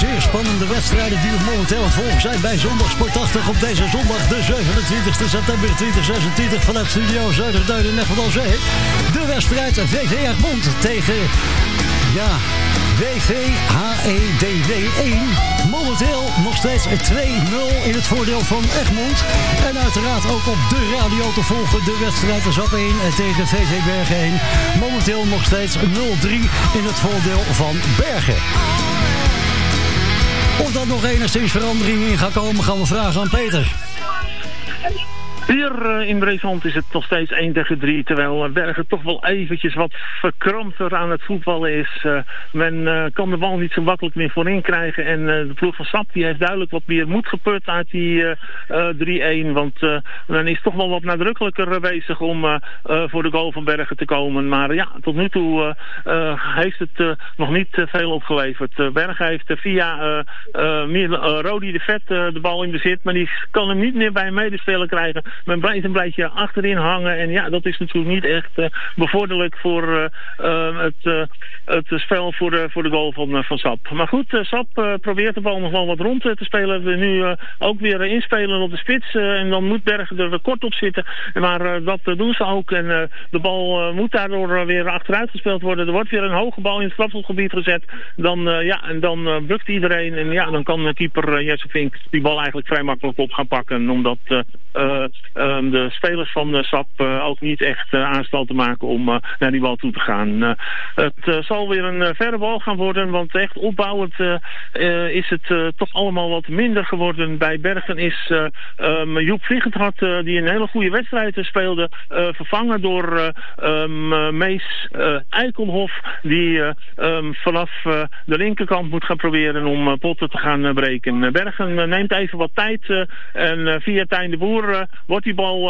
zeer spannende wedstrijden die we momenteel aan het volgen zijn bij Zondag Sportachtig op deze zondag, de 27 september 2026 vanuit Studio Zuiderduin in Neffel aan Zee. De wedstrijd VV Egmond tegen, WVHEDW 1. Momenteel nog steeds 2-0 in het voordeel van Egmond. En uiteraard ook op de radio te volgen de wedstrijd ZAP 1 tegen VV Bergen 1. Momenteel nog steeds 0-3 in het voordeel van Bergen. Of dat nog enigszins verandering in gaat komen, gaan we vragen aan Peter. Hier in Breesland is het nog steeds 1-3, terwijl Bergen toch wel eventjes wat verkrampter aan het voetballen is. Men kan de bal niet zo makkelijk meer voorin krijgen en de ploeg van SAP die heeft duidelijk wat meer moed geput uit die 3-1, want men is toch wel wat nadrukkelijker bezig om voor de goal van Bergen te komen. Maar ja, tot nu toe heeft het nog niet veel opgeleverd. Bergen heeft via Rodi de Vet de bal in bezit, maar die kan hem niet meer bij een medespeler krijgen. Men blijft een beetje achterin hangen. En ja, dat is natuurlijk niet echt bevorderlijk voor het spel voor de goal van SAP. Maar goed, SAP probeert de bal nog wel wat rond te spelen. We nu ook weer inspelen op de spits. En dan moet Bergen er kort op zitten. Maar dat doen ze ook. En de bal moet daardoor weer achteruit gespeeld worden. Er wordt weer een hoge bal in het strafschopgebied gezet. Dan bukt iedereen. En ja, dan kan keeper Jesse Vink die bal eigenlijk vrij makkelijk op gaan pakken. Omdat de spelers van SAP ook niet echt aanstalten maken om naar die bal toe te gaan. Het zal weer een verre bal gaan worden, want echt opbouwend is het toch allemaal wat minder geworden. Bij Bergen is Joep Vliegendhart, die een hele goede wedstrijd speelde, vervangen door Mees Eikelhof, die vanaf de linkerkant moet gaan proberen om potten te gaan breken. Bergen neemt even wat tijd en via Tijn de Boer wordt die bal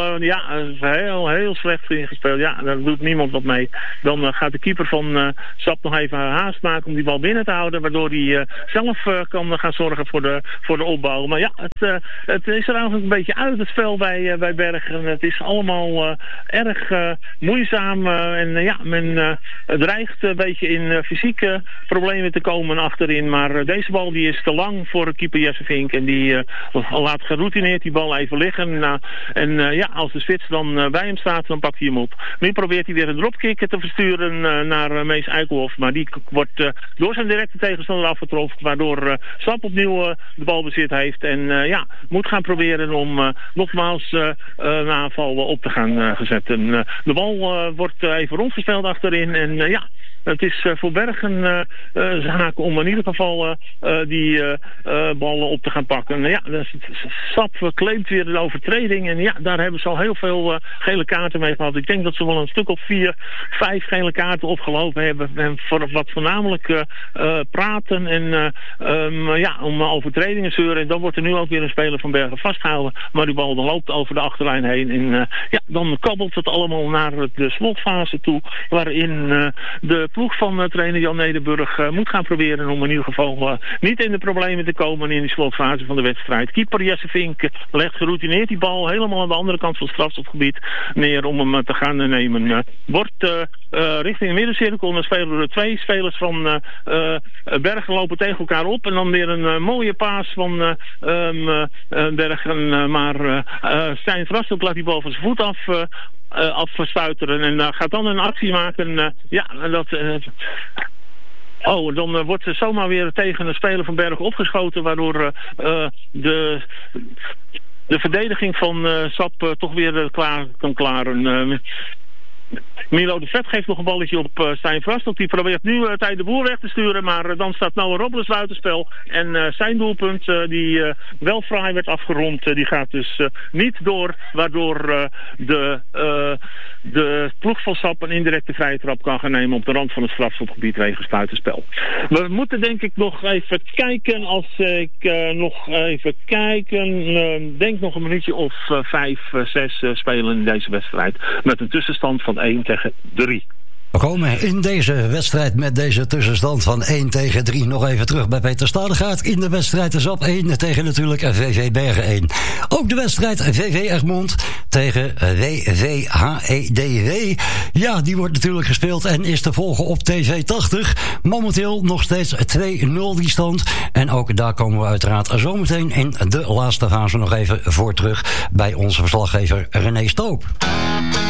heel slecht ingespeeld. Ja, daar doet niemand wat mee. Dan gaat de keeper van SAP nog even haast maken om die bal binnen te houden, waardoor hij zelf kan gaan zorgen voor de opbouw. Maar ja, het is er eigenlijk een beetje uit het spel bij Bergen. Het is allemaal erg moeizaam men dreigt een beetje in fysieke problemen te komen achterin. Maar deze bal die is te lang voor keeper Jesse Vink en die laat geroutineerd die bal even liggen. Als de spits dan bij hem staat, dan pakt hij hem op. Nu probeert hij weer een dropkick te versturen naar Mees Eikelhof. Maar die wordt door zijn directe tegenstander afgetroffen, waardoor SAP opnieuw de balbezit heeft. En moet gaan proberen om nogmaals een aanval op te gaan zetten. De bal wordt even rondgespeeld achterin. En het is voor Bergen zaak om in ieder geval die ballen op te gaan pakken. SAP claimt weer een overtreding. En daar hebben ze al heel veel gele kaarten mee gehad. Ik denk dat ze wel een stuk of 4, 5 gele kaarten opgelopen hebben. En voor wat voornamelijk praten en om overtredingen zeuren. En dan wordt er nu ook weer een speler van Bergen vastgehouden. Maar die bal dan loopt over de achterlijn heen. En dan kabbelt het allemaal naar de slotfase toe. Waarin de ploeg van trainer Jan Nederburg moet gaan proberen om in ieder geval niet in de problemen te komen in die slotfase van de wedstrijd. Keeper Jesse Vink legt geroutineerd die bal helemaal aan de andere kant van het strafschopgebied neer om hem te gaan nemen. Wordt richting de middencirkel en dan spelen er 2 spelers van Bergen lopen tegen elkaar op en dan weer een mooie paas van Bergen, maar Stijn Vrastok laat die bal van zijn voet afspuiteren en gaat dan een actie maken. Dan wordt er zomaar weer tegen een speler van Bergen opgeschoten, waardoor de verdediging van SAP toch weer kan klaren. Milo de Vet geeft nog een balletje op Stijn Vrastok. Die probeert nu Tijn de Boer weg te sturen. Maar dan staat Noah Robles buitenspel. En zijn doelpunt, die wel fraai werd afgerond, die gaat dus niet door. Waardoor de ploeg van SAP een indirecte vrije trap kan gaan nemen op de rand van het strafschopgebied wegens buitenspel. We moeten denk ik nog even kijken. Als ik nog even kijken. Denk nog een minuutje of 5, 6 spelen in deze wedstrijd. Met een tussenstand van 1-3. We komen in deze wedstrijd met deze tussenstand van 1-3 nog even terug bij Peter Stadegaard. In de wedstrijd de ZAP 1 tegen natuurlijk VV Bergen 1. Ook de wedstrijd VV Egmond tegen WVHEDW. Ja, die wordt natuurlijk gespeeld en is te volgen op TV 80. Momenteel nog steeds 2-0 die stand. En ook daar komen we uiteraard zometeen in de laatste fase nog even voor terug bij onze verslaggever René Stoop.